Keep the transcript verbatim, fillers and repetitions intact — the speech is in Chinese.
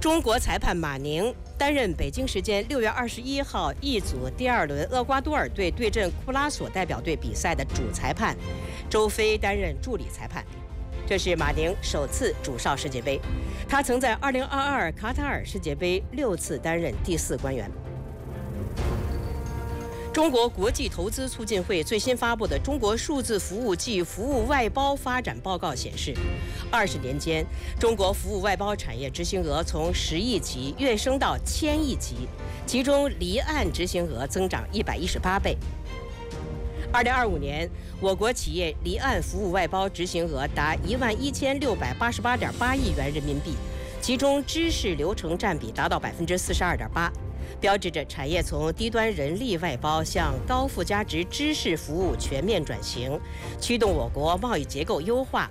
中国裁判马宁担任北京时间六月二十一号一组第二轮厄瓜多尔队对阵库拉索代表队比赛的主裁判，周飞担任助理裁判。这是马宁首次主哨世界杯，他曾在二零二二卡塔尔世界杯六次担任第四官员。中国国际投资促进会最新发布的《中国数字服务暨服务外包发展报告》显示，二十年间，中国服务外包产业执行额从十亿级跃升到千亿级，其中离岸执行额增长一百一十八倍。二零二五年，我国企业离岸服务外包执行额达一万一千六百八十八点八亿元人民币，其中知识流程占比达到百分之四十二点八。标志着产业从低端人力外包向高附加值知识服务全面转型，驱动我国贸易结构优化，